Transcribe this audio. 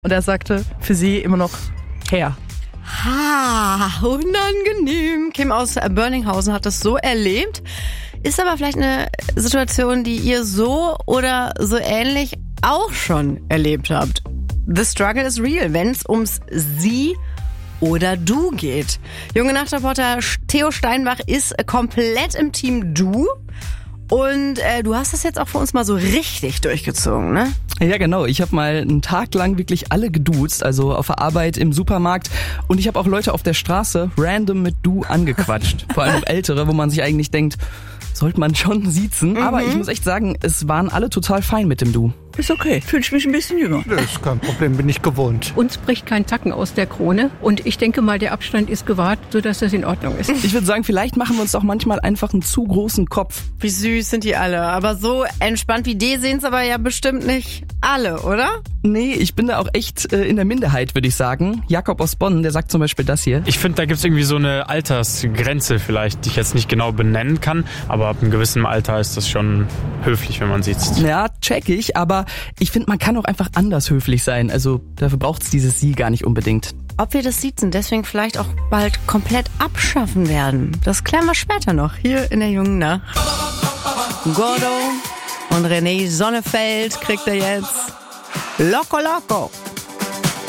Und er sagte, für sie immer noch Herr. Unangenehm. Kim aus Börninghausen hat das so erlebt. Ist aber vielleicht eine Situation, die ihr so oder so ähnlich auch schon erlebt habt. The struggle is real, wenn es ums Sie oder Du geht. Junge Nachtreporter Theo Steinbach ist komplett im Team Du. Und du hast das jetzt auch für uns mal so richtig durchgezogen, ne? Ja, genau. Ich habe mal einen Tag lang wirklich alle geduzt, also auf der Arbeit, im Supermarkt. Und ich habe auch Leute auf der Straße random mit Du angequatscht. Vor allem Ältere, wo man sich eigentlich denkt, sollte man schon siezen. Aber ich muss echt sagen, es waren alle total fein mit dem Du. Ist okay, fühle ich mich ein bisschen jünger. Das ist kein Problem, bin ich gewohnt. Uns bricht kein Zacken aus der Krone und ich denke mal, der Abstand ist gewahrt, sodass das in Ordnung ist. Ich würde sagen, vielleicht machen wir uns doch manchmal einfach einen zu großen Kopf. Wie süß sind die alle. Aber so entspannt wie die sehen's aber ja bestimmt nicht alle, oder? Nee, ich bin da auch echt in der Minderheit, würde ich sagen. Jakob aus Bonn, der sagt zum Beispiel das hier. Ich finde, da gibt's irgendwie so eine Altersgrenze vielleicht, die ich jetzt nicht genau benennen kann. Aber ab einem gewissen Alter ist das schon höflich, wenn man sieht. Ja, check ich, aber ich finde, man kann auch einfach anders höflich sein. Also dafür braucht's dieses Sie gar nicht unbedingt. Ob wir das Siezen deswegen vielleicht auch bald komplett abschaffen werden, das klären wir später noch hier in der Jungen Nacht. Gordo und René Sonnefeld kriegt er jetzt Loco Loco.